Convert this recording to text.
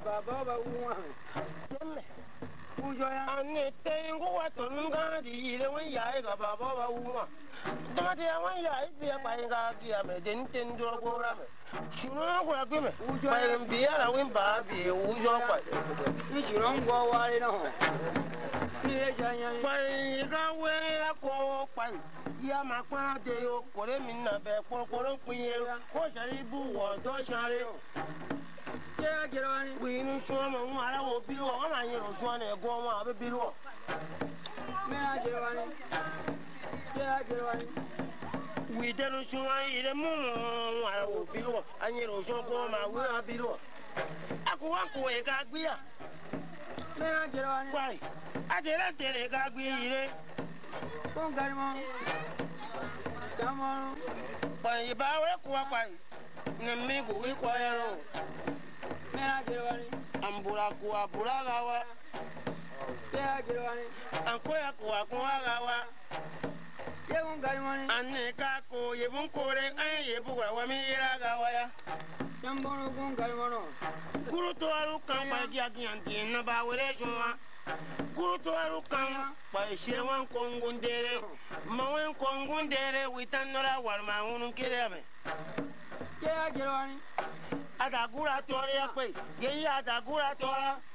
baba ba uwa ujo ya Ane tengo wa tonga di le wan ya ga baba ba uwa tama te wan ya bi ya pa nga gi ya me den ten do go ra me shuno go ra gbe me pa ren bi ya la win ba bi ujo pa ni jiron go wa le no ni e janya pa ga we ya ko pa ya ma pa de o ko le mi na be ko ro pin ye ko sari bu wo do sare ya girani winu so mo mu ara wo bi wo ma yin ro so na ego mo abe bi wo me na girani ya girani wi de no so an ile mu ara wo bi wo anyi ro so ko ma we abi wo aku wa ko e ga gbi ya me na girani kwai adere tere ga gbi ire ko gari mo jamon pa yi ba we ko pa ne mi go wi ko ya ro me na girani ambura ko abura ga wa ya girani anko ya ko ga wa ye ko gari mo ni anne ka ko ye bun ko re an ye bu wa mi ira ga wa ya jamon ko gari mo no guru to aru kan pa gi agi anti na ba wele so wa guru to aru kan pa shirwan kongun dere mawen kongun dere witan nora war ma hunun kire me ya girani adagura tori ya pe ye ya adagura tora